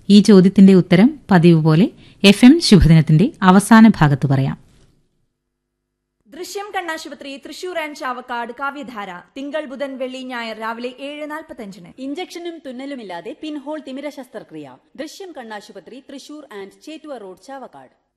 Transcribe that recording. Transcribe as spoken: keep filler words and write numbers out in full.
ഈ ചോദ്യത്തിന്റെ ഉത്തരം പതിവ് പോലെ എഫ് എം ശുഭദിനത്തിന്റെ അവസാന ഭാഗത്ത് പറയാം. ദൃശ്യം കണ്ണാശുപത്രി തൃശൂർ ആൻഡ് ചാവക്കാട് കാവ്യധാര തിങ്കൾ ബുധൻ വെള്ളി ഞായർ രാവിലെ ഏഴ് നാൽപ്പത്തഞ്ചിന്. ഇഞ്ചക്ഷനും തുന്നലുമില്ലാതെ പിൻഹോൾ തിമിര ശസ്ത്രക്രിയ. ദൃശ്യം കണ്ണാശുപത്രി തൃശൂർ ആൻഡ് ചേറ്റുവ റോഡ് ചാവക്കാട്.